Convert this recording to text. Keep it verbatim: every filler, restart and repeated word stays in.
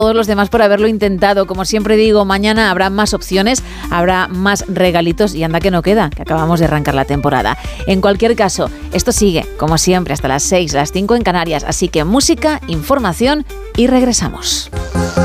todos los demás por haberlo intentado. Como siempre digo, mañana habrá más opciones, habrá más regalitos y anda que no queda, que acabamos de arrancar la temporada. En cualquier caso, esto sigue, como siempre, hasta las seis, las cinco en Canarias. Así que música, información y regresamos.